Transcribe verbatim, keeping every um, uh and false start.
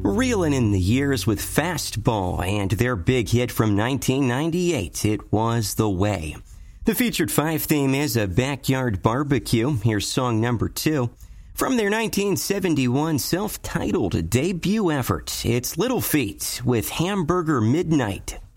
Reeling in the years with Fastball and their big hit from nineteen ninety-eight, It Was the Way. The featured five theme is A Backyard Barbecue. Here's song number two. From their nineteen seventy-one self-titled debut effort, it's Little Feat with Hamburger Midnight.